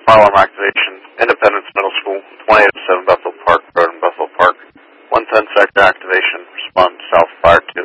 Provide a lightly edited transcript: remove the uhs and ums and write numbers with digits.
Fire alarm activation, Independence Middle School, 2807 Bethel Park Road in Bethel Park. 110 sector activation, respond to South Fire 2.